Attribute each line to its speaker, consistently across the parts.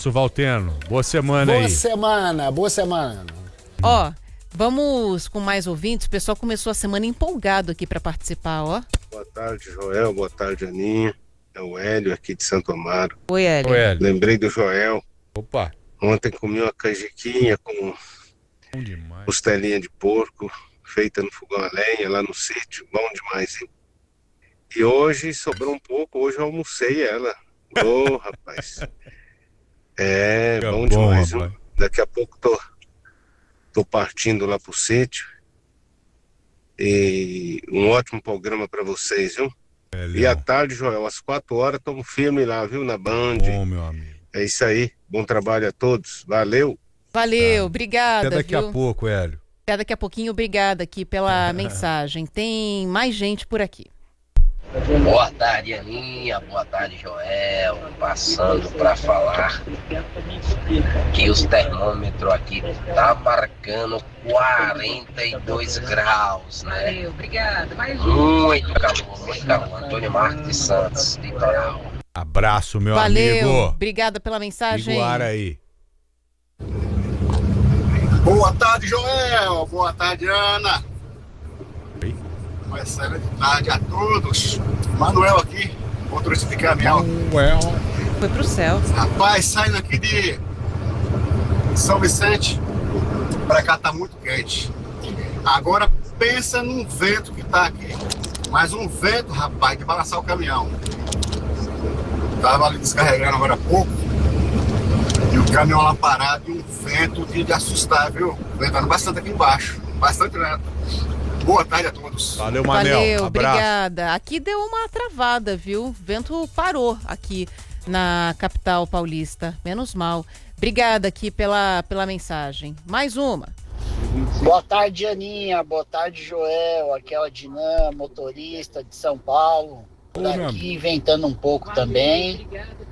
Speaker 1: abraço, Valteno. Boa semana aí.
Speaker 2: Boa semana.
Speaker 3: Ó, vamos com mais ouvintes. O pessoal começou a semana empolgado aqui para participar, ó.
Speaker 4: Boa tarde, Joel. Boa tarde, Aninha. É o Hélio aqui de Santo Amaro.
Speaker 3: Oi, Hélio.
Speaker 1: Oi, Hélio.
Speaker 4: Lembrei do Joel.
Speaker 1: Opa.
Speaker 4: Ontem comi uma canjiquinha com costelinha de porco, feita no fogão a lenha, lá no sítio. Bom demais, hein? E hoje sobrou um pouco, hoje eu almocei ela. Ô, rapaz. É, bom demais, viu? Daqui a pouco tô partindo lá pro sítio. E um ótimo programa pra vocês, viu? E à tarde, Joel, às 4 horas, estamos firme lá, viu? Na Band.
Speaker 1: Bom, meu amigo.
Speaker 4: É isso aí. Bom trabalho a todos. Valeu.
Speaker 3: Valeu, obrigada.
Speaker 1: Até daqui a pouco, Hélio.
Speaker 3: Até daqui a pouquinho, obrigada aqui pela mensagem. Tem mais gente por aqui.
Speaker 5: Boa tarde, Aninha. Boa tarde, Joel. Passando para falar que os termômetros aqui tá marcando 42 graus, né?
Speaker 6: Valeu, obrigada.
Speaker 5: Muito calor, muito calor. Antônio Marcos de Santos, litoral.
Speaker 1: Abraço, meu
Speaker 3: Valeu,
Speaker 1: amigo.
Speaker 3: obrigada pela mensagem.
Speaker 1: Iguara aí.
Speaker 7: Boa tarde, Joel. Boa tarde, Ana.
Speaker 1: Oi.
Speaker 7: Uma excelente tarde a todos. Manuel aqui, motorista de caminhão.
Speaker 3: Foi pro céu.
Speaker 7: Rapaz, saindo aqui de São Vicente, pra cá tá muito quente. Agora pensa num vento que tá aqui. Mas um vento, rapaz, de balançar o caminhão. Tava ali descarregando agora há pouco. E o caminhão lá parado e um vento de assustar, viu? Ventando bastante aqui embaixo. Bastante vento. Boa tarde a todos.
Speaker 1: Valeu, Manel.
Speaker 3: Valeu,
Speaker 1: abraço.
Speaker 3: obrigada. Aqui deu uma travada, viu? O vento parou aqui na capital paulista. Menos mal. Obrigada aqui pela mensagem. Mais uma.
Speaker 8: Boa tarde, Aninha. Boa tarde, Joel. Aqui é o Adinã, motorista de São Paulo. Por aqui, ventando um pouco também.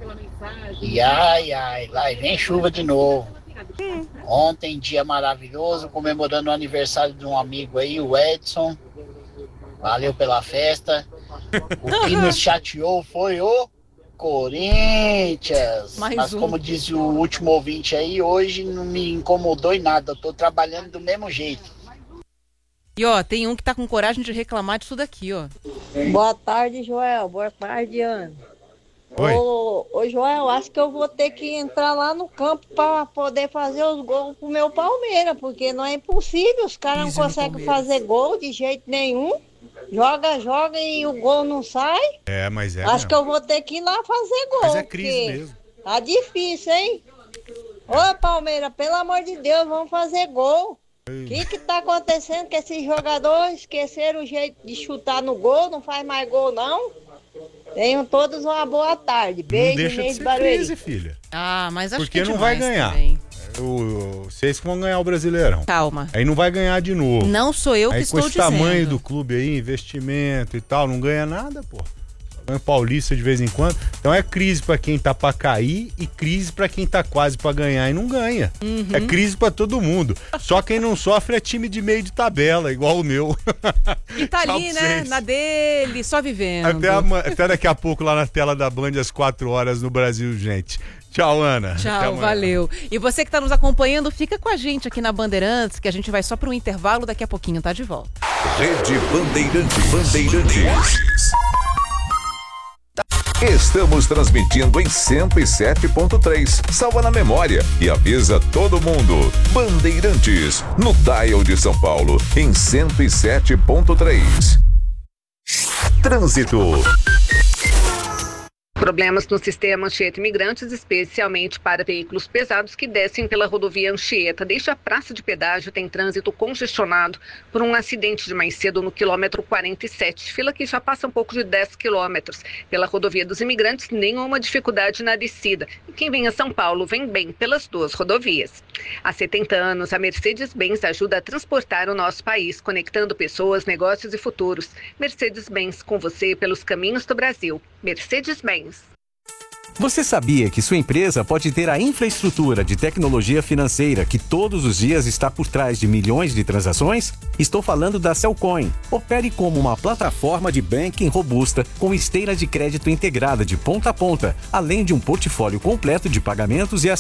Speaker 8: E ai, lá vem chuva de novo. Ontem, dia maravilhoso, comemorando o aniversário de um amigo aí, o Edson. Valeu pela festa. O que nos chateou foi o Corinthians. Mas como disse o último ouvinte aí, hoje não me incomodou em nada. Eu tô trabalhando do mesmo jeito.
Speaker 3: E ó, tem um que tá com coragem de reclamar disso daqui, ó.
Speaker 9: Boa tarde, Joel. Boa tarde, Ana.
Speaker 1: Oi.
Speaker 9: Ô, Joel, acho que eu vou ter que entrar lá no campo para poder fazer os gols pro meu Palmeiras, porque não é impossível, os caras não conseguem fazer gol de jeito nenhum. Joga e o gol não sai.
Speaker 1: É, mas é.
Speaker 9: Acho que eu vou ter que ir lá fazer gol.
Speaker 1: Mas é crise mesmo.
Speaker 9: Tá difícil, hein? Ô, Palmeiras, pelo amor de Deus, vamos fazer gol. O que tá acontecendo com esses jogadores? Esqueceram o jeito de chutar no gol, não faz mais gol, não? Tenham todos uma boa tarde. Beijo,
Speaker 1: não deixa de ser crise, filha.
Speaker 3: Ah, mas acho
Speaker 1: porque
Speaker 3: que é
Speaker 1: não vai ganhar. Vocês que vão ganhar o Brasileirão.
Speaker 3: Calma.
Speaker 1: Aí não vai ganhar de novo.
Speaker 3: Não sou eu que estou dizendo.
Speaker 1: Com esse tamanho do clube aí, investimento e tal, não ganha nada, pô. Ganha Paulista de vez em quando. Então é crise pra quem tá pra cair e crise pra quem tá quase pra ganhar e não ganha. É crise pra todo mundo. Só quem não sofre é time de meio de tabela, igual o meu.
Speaker 3: E tá ali, né, na dele, só vivendo.
Speaker 1: Até daqui a pouco lá na tela da Band às 4 horas no Brasil, gente. Tchau, Ana.
Speaker 3: Tchau, valeu. E você que tá nos acompanhando, fica com a gente aqui na Bandeirantes, que a gente vai só pro intervalo, daqui a pouquinho tá de volta.
Speaker 10: Rede Bandeirantes. Estamos transmitindo em 107.3. Salva na memória e avisa todo mundo. Bandeirantes, no dial de São Paulo, em 107.3. Trânsito.
Speaker 6: Problemas no sistema Anchieta Imigrantes, especialmente para veículos pesados que descem pela rodovia Anchieta. Desde a praça de pedágio tem trânsito congestionado por um acidente de mais cedo no quilômetro 47. Fila que já passa um pouco de 10 quilômetros. Pela rodovia dos Imigrantes, nenhuma dificuldade na descida. E quem vem a São Paulo vem bem pelas duas rodovias. Há 70 anos, a Mercedes-Benz ajuda a transportar o nosso país, conectando pessoas, negócios e futuros. Mercedes-Benz, com você pelos caminhos do Brasil. Mercedes-Benz.
Speaker 11: Você sabia que sua empresa pode ter a infraestrutura de tecnologia financeira que todos os dias está por trás de milhões de transações? Estou falando da Cellcoin. Opere como uma plataforma de banking robusta com esteira de crédito integrada de ponta a ponta, além de um portfólio completo de pagamentos e